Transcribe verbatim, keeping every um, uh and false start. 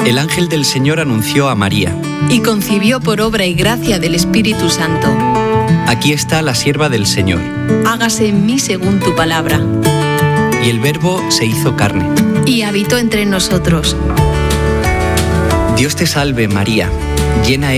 El ángel del Señor anunció a María. Y concibió por obra y gracia del Espíritu Santo. Aquí está la sierva del Señor. Hágase en mí según tu palabra. Y el Verbo se hizo carne. Y habitó entre nosotros. Dios te salve, María, llena